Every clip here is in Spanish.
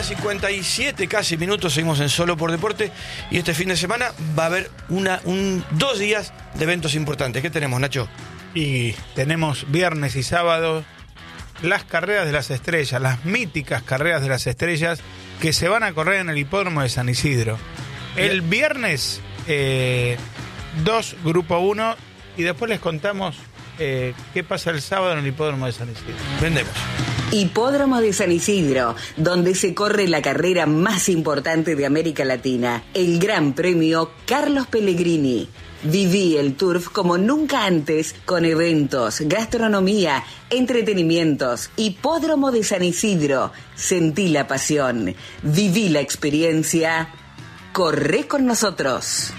57 casi minutos, seguimos en Solo por Deporte y este fin de semana va a haber 2 días de eventos importantes. ¿Qué tenemos, Nacho? Y tenemos viernes y sábado las carreras de las estrellas, las míticas carreras de las estrellas que se van a correr en el hipódromo de San Isidro. El viernes 2, grupo 1, y después les contamos qué pasa el sábado en el hipódromo de San Isidro. Vendemos. Hipódromo de San Isidro, donde se corre la carrera más importante de América Latina, el Gran Premio Carlos Pellegrini. Viví el Turf como nunca antes, con eventos, gastronomía, entretenimientos. Hipódromo de San Isidro. Sentí la pasión, viví la experiencia. Corre con nosotros.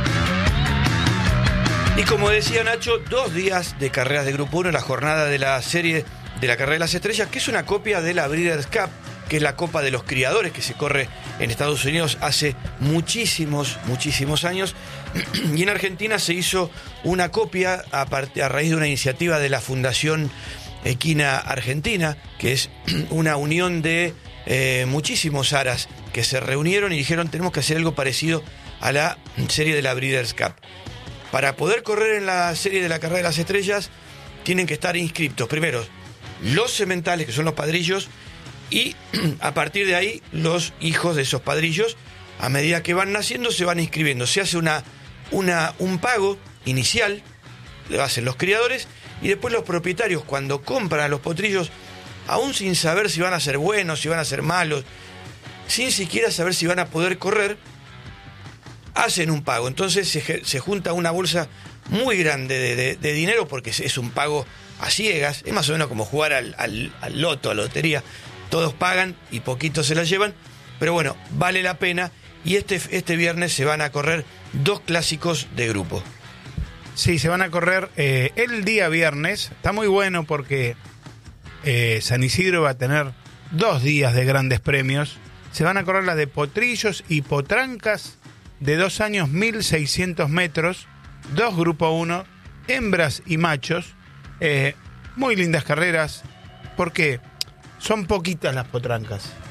Y como decía Nacho, 2 días de carreras de Grupo 1, la jornada de la serie de la Carrera de las Estrellas, que es una copia de la Breeders' Cup, que es la Copa de los Criadores, que se corre en Estados Unidos hace muchísimos años. Y en Argentina se hizo una copia a raíz de una iniciativa de la Fundación Equina Argentina, que es una unión de muchísimos aras que se reunieron y dijeron: tenemos que hacer algo parecido a la serie de la Breeders' Cup. Para poder correr en la serie de la Carrera de las Estrellas tienen que estar inscriptos primero los sementales, que son los padrillos, y a partir de ahí los hijos de esos padrillos. A medida que van naciendo se van inscribiendo, se hace un pago inicial, lo hacen los criadores, y después los propietarios, cuando compran a los potrillos, aún sin saber si van a ser buenos, si van a ser malos, sin siquiera saber si van a poder correr, hacen un pago. Entonces se junta una bolsa muy grande de dinero, porque es un pago a ciegas. Es más o menos como jugar al loto, a la lotería. Todos pagan y poquitos se la llevan, pero bueno, vale la pena. Y este viernes se van a correr 2 clásicos de grupo. Sí, se van a correr el día viernes. Está muy bueno porque San Isidro va a tener 2 días de grandes premios. Se van a correr las de potrillos y potrancas de 2 años, 1.600 metros, 2 grupo 1, hembras y machos. Muy lindas carreras, porque son poquitas las potrancas.